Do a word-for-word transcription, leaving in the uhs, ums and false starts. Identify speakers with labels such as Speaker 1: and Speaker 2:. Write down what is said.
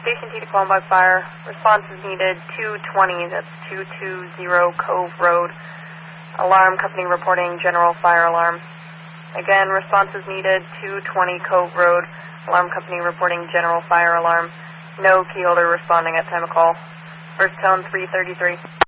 Speaker 1: Station T to Columbine Fire. Response is needed two twenty, that's two two zero Cove Road. Alarm company reporting general fire alarm. Again, response is needed two twenty Cove Road. Alarm company reporting general fire alarm. No key holder responding at time of call. First tone three thirty-three.